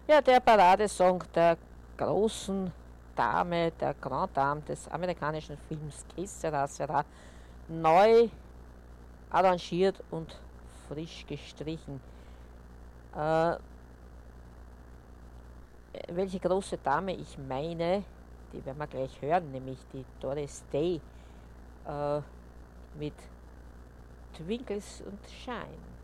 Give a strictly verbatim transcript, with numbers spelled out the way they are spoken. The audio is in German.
Ja, der Paradesong der großen Dame, der Grand Dame des amerikanischen Films, Que sera sera, neu arrangiert und frisch gestrichen. Äh, welche große Dame ich meine, die werden wir gleich hören, nämlich die Doris Day äh, mit Twinkles und Shine.